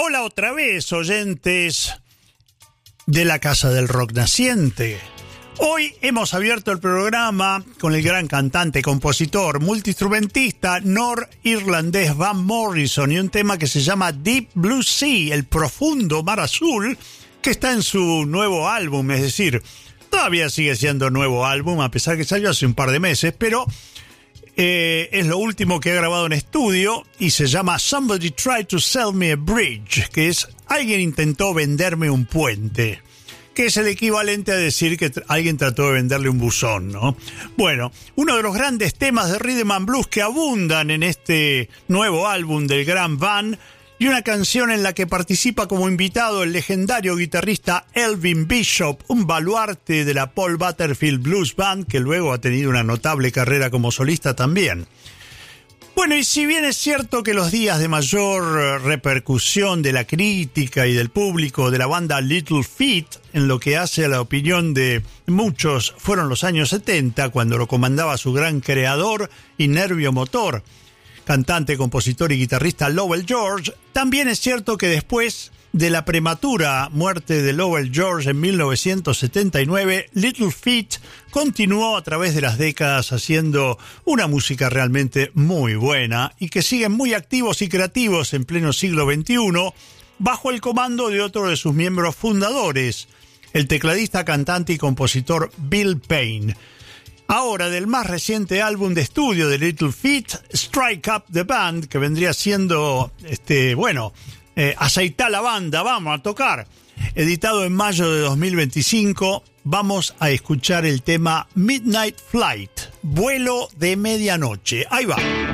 Hola otra vez, oyentes de la Casa del Rock Naciente. Hoy hemos abierto el programa con el gran cantante, compositor, multiinstrumentista norirlandés Van Morrison y un tema que se llama Deep Blue Sea, el profundo mar azul, que está en su nuevo álbum, es decir, todavía sigue siendo nuevo álbum, a pesar que salió hace un par de meses, pero es lo último que he grabado en estudio y se llama Somebody Tried to Sell Me a Bridge, que es alguien intentó venderme un puente, que es el equivalente a decir que alguien trató de venderle un buzón, ¿no? Bueno, uno de los grandes temas de Rhythm and Blues que abundan en este nuevo álbum del gran Van, y una canción en la que participa como invitado el legendario guitarrista Elvin Bishop, un baluarte de la Paul Butterfield Blues Band, que luego ha tenido una notable carrera como solista también. Bueno, y si bien es cierto que los días de mayor repercusión de la crítica y del público de la banda Little Feat, en lo que hace a la opinión de muchos, fueron los años 70, cuando lo comandaba su gran creador y nervio motor, cantante, compositor y guitarrista Lowell George, también es cierto que después de la prematura muerte de Lowell George en 1979, Little Feat continuó a través de las décadas haciendo una música realmente muy buena y que siguen muy activos y creativos en pleno siglo XXI bajo el comando de otro de sus miembros fundadores, el tecladista, cantante y compositor Bill Payne. Ahora, del más reciente álbum de estudio de Little Feat, Strike Up the Band, que vendría siendo, aceitá la banda, vamos a tocar, editado en mayo de 2025, vamos a escuchar el tema Midnight Flight, vuelo de medianoche. Ahí va.